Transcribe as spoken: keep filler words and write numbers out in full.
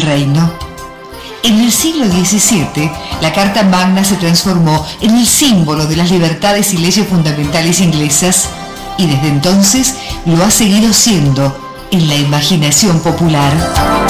reino. En el siglo diecisiete, la Carta Magna se transformó en el símbolo de las libertades y leyes fundamentales inglesas y desde entonces lo ha seguido siendo en la imaginación popular.